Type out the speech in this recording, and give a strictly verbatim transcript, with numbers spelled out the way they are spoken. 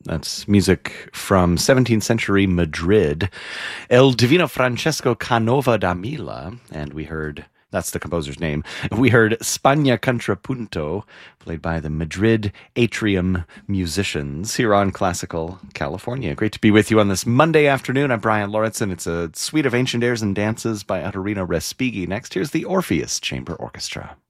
That's music from seventeenth century Madrid. El Divino Francesco Canova da Mila, and we heard, that's the composer's name, we heard Spagna Contrapunto, played by the Madrid Atrium Musicians here on Classical California. Great to be with you on this Monday afternoon. I'm Brian Lauritsen. It's a suite of ancient airs and dances by Autorino Respighi. Next, here's the Orpheus Chamber Orchestra.